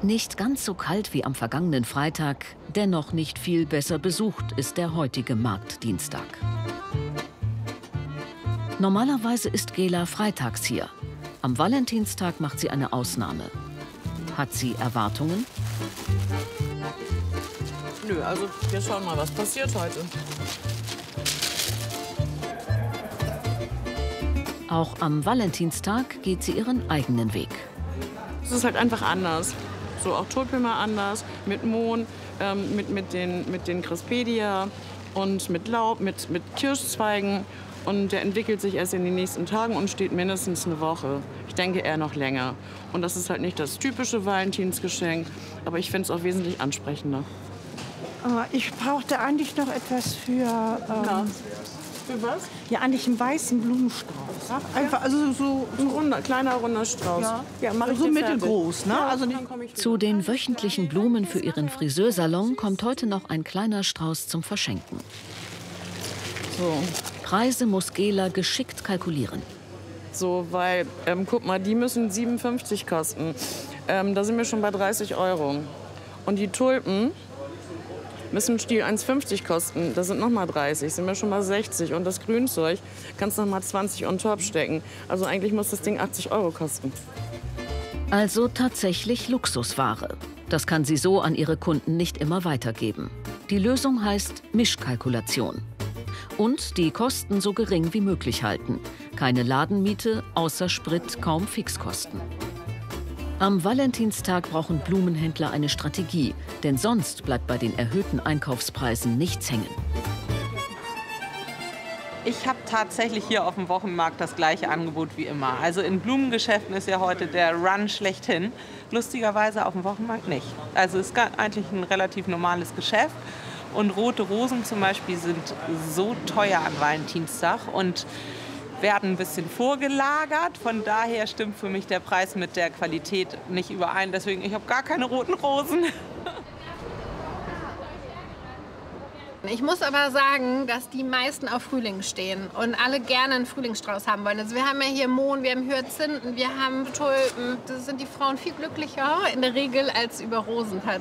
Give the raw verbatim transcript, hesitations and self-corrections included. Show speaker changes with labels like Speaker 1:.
Speaker 1: Nicht ganz so kalt wie am vergangenen Freitag, dennoch nicht viel besser besucht ist der heutige Marktdienstag. Normalerweise ist Gela freitags hier. Am Valentinstag macht sie eine Ausnahme. Hat sie Erwartungen?
Speaker 2: Nö, also wir schauen mal, was passiert heute.
Speaker 1: Auch am Valentinstag geht sie ihren eigenen Weg.
Speaker 2: Es ist halt einfach anders. So auch Tulpen mal anders, mit Mohn, ähm, mit, mit den, mit den Crispedia und mit Laub, mit, mit Kirschzweigen. Und der entwickelt sich erst in den nächsten Tagen und steht mindestens eine Woche. Ich denke eher noch länger. Und das ist halt nicht das typische Valentinsgeschenk, aber ich finde es auch wesentlich ansprechender.
Speaker 3: Ich brauchte eigentlich noch etwas für... Ähm,
Speaker 2: Ja. Für was?
Speaker 3: ja, eigentlich einen weißen Blumenstrauß. Einfach, also so,
Speaker 2: Ein runder, kleiner, runder Strauß.
Speaker 3: Ja.
Speaker 2: Ja, mach ich
Speaker 3: so
Speaker 2: dir
Speaker 3: mittelgroß, ne?
Speaker 2: fertig.
Speaker 3: Also
Speaker 2: Ja,
Speaker 3: nicht,
Speaker 2: dann komm ich
Speaker 1: Zu den wöchentlichen Blumen für ihren Friseursalon kommt heute noch ein kleiner Strauß zum Verschenken.
Speaker 2: so.
Speaker 1: Preise muss Gela geschickt kalkulieren.
Speaker 2: So, weil, ähm, guck mal, die müssen siebenundfünfzig kosten. Ähm, da sind wir schon bei dreißig Euro. Und die Tulpen müssen Stiel eins fünfzig kosten. Das sind noch mal dreißig, sind wir schon bei sechzig. Und das Grünzeug kannst noch mal zwanzig on top stecken. Also eigentlich muss das Ding achtzig Euro kosten.
Speaker 1: Also tatsächlich Luxusware. Das kann sie so an ihre Kunden nicht immer weitergeben. Die Lösung heißt Mischkalkulation. Und die Kosten so gering wie möglich halten. Keine Ladenmiete, außer Sprit kaum Fixkosten. Am Valentinstag brauchen Blumenhändler eine Strategie, denn sonst bleibt bei den erhöhten Einkaufspreisen nichts hängen.
Speaker 4: Ich habe tatsächlich hier auf dem Wochenmarkt das gleiche Angebot wie immer. Also in Blumengeschäften ist ja heute der Run schlechthin. Lustigerweise auf dem Wochenmarkt nicht. Also es ist eigentlich ein relativ normales Geschäft. Und rote Rosen zum Beispiel sind so teuer an Valentinstag und werden ein bisschen vorgelagert. Von daher stimmt für mich der Preis mit der Qualität nicht überein. Deswegen, ich habe gar keine roten Rosen.
Speaker 5: Ich muss aber sagen, dass die meisten auf Frühling stehen und alle gerne einen Frühlingsstrauß haben wollen. Also wir haben ja hier Mohn, wir haben Hyazinthen, wir haben Tulpen. Da sind die Frauen viel glücklicher in der Regel als über Rosen tatsächlich.